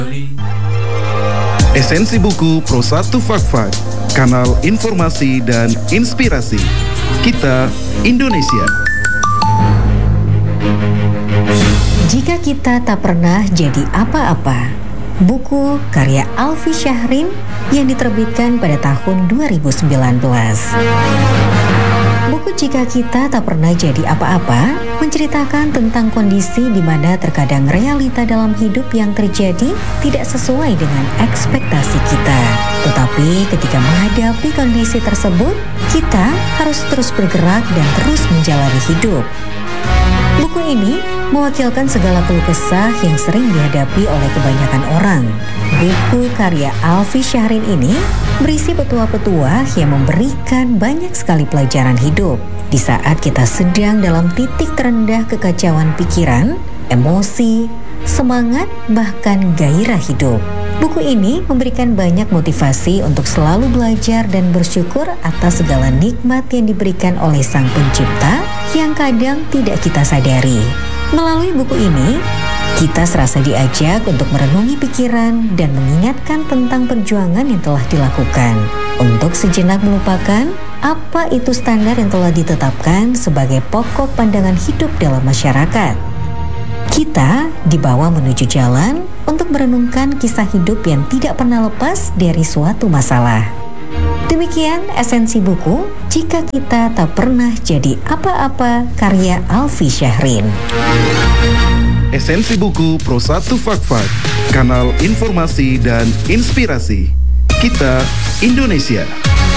Esensi buku Pro 1 Fak-Fak, kanal informasi dan inspirasi. Kita Indonesia. Jika kita tak pernah jadi apa-apa. Buku karya Alfi Syahrin yang diterbitkan pada tahun 2019. Buku Jika Kita Tak Pernah Jadi Apa-Apa menceritakan tentang kondisi di mana terkadang realita dalam hidup yang terjadi tidak sesuai dengan ekspektasi kita. Tetapi ketika menghadapi kondisi tersebut, kita harus terus bergerak dan terus menjalani hidup. Buku ini mewakilkan segala keluh kesah yang sering dihadapi oleh kebanyakan orang. Buku karya Alfi Syahrin ini berisi petua-petua yang memberikan banyak sekali pelajaran hidup. Di saat kita sedang dalam titik terendah kekacauan pikiran, emosi, semangat, bahkan gairah hidup. Buku ini memberikan banyak motivasi untuk selalu belajar dan bersyukur atas segala nikmat yang diberikan oleh Sang Pencipta yang kadang tidak kita sadari. Melalui buku ini, kita serasa diajak untuk merenungi pikiran dan mengingatkan tentang perjuangan yang telah dilakukan. Untuk sejenak melupakan apa itu standar yang telah ditetapkan sebagai pokok pandangan hidup dalam masyarakat. Kita dibawa menuju jalan untuk merenungkan kisah hidup yang tidak pernah lepas dari suatu masalah. Demikian esensi buku Jika Kita Tak Pernah Jadi Apa-Apa karya Alfi Syahrin. Esensi buku Pro 1 Fak-Fak, kanal informasi dan inspirasi. Kita Indonesia.